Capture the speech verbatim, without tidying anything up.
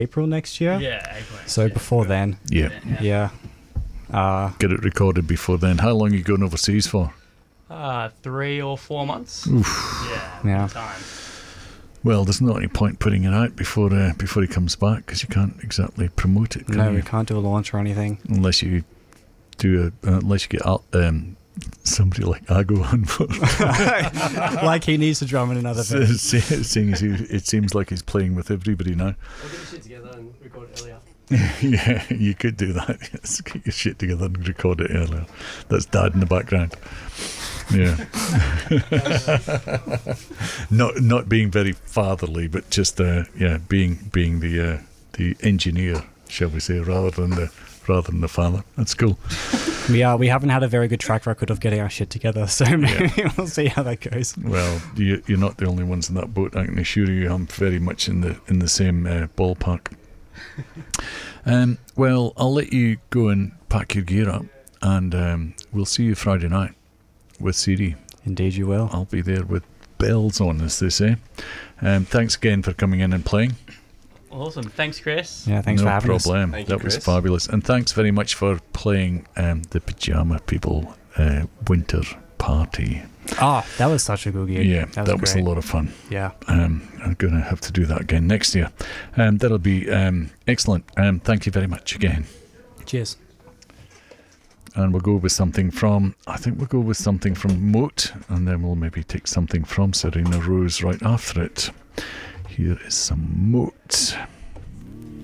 April next year. Yeah, April. So yeah. before then. Yeah. Yeah. Uh, Get it recorded before then. How long are you going overseas for? Uh, three or four months. Oof. Yeah. Yeah. Time. Well, there's not any point putting it out before uh, before he comes back, because you can't exactly promote it, can no, you? we can't do a launch or anything. Unless you do a, uh, unless you get out, um, somebody like Ago on board. Like he needs to drum in another So, bit. se- seeing as he, it seems like he's playing with everybody now. We'll get the shit together and record it earlier. Yeah, you could do that. Yes, get your shit together and record it earlier. That's Dad in the background. Yeah. not not being very fatherly, but just uh, yeah, being being the uh, the engineer, shall we say, rather than the rather than the father. That's cool. We are. We haven't had a very good track record of getting our shit together, so maybe yeah. we'll see how that goes. Well, you, you're not the only ones in that boat. I can assure you, I'm very much in the in the same uh, ballpark. Um, well, I'll let you go and pack your gear up, and um, we'll see you Friday night with C D. Indeed, you will. I'll be there with bells on, as they say. Um, thanks again for coming in and playing. Awesome. Thanks, Chris. Yeah, thanks no for having problem. us. Thank you, That was Chris. fabulous. And thanks very much for playing um, the Pyjama People uh, Winter Party. Ah, that was such a good gig. Yeah, that was, that was a great. lot of fun. Yeah. Um, I'm going to have to do that again next year. Um, that'll be um, excellent. Um, thank you very much again. Cheers. And we'll go with something from, I think we'll go with something from Moat, and then we'll maybe take something from Serena Rose right after it. Here is some Moat.